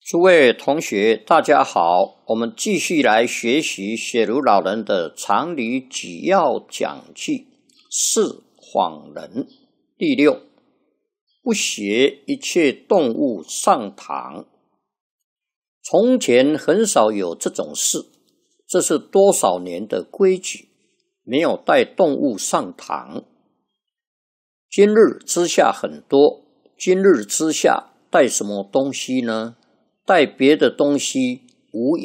诸位同学，大家好，我们继续来学习雪茹老人的常理纪要讲记四谎人第六，不学一切动物上堂。从前很少有这种事，这是多少年的规矩，没有带动物上堂。今日之下很多，今日之下带什么东西呢？带别的东西无